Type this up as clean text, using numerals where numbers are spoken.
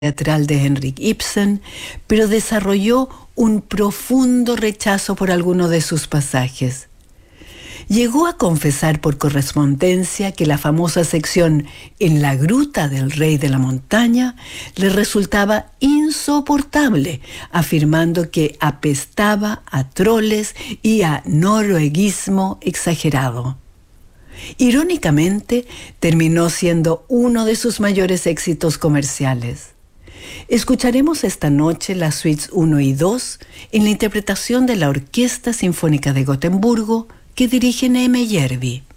teatral de Henrik Ibsen, pero desarrolló un profundo rechazo por alguno de sus pasajes. Llegó a confesar por correspondencia que la famosa sección En la gruta del rey de la montaña le resultaba insoportable, afirmando que apestaba a troles y a norueguismo exagerado. Irónicamente, terminó siendo uno de sus mayores éxitos comerciales. Escucharemos esta noche las suites 1 y 2 en la interpretación de la Orquesta Sinfónica de Gotemburgo que dirige Meyerbeer.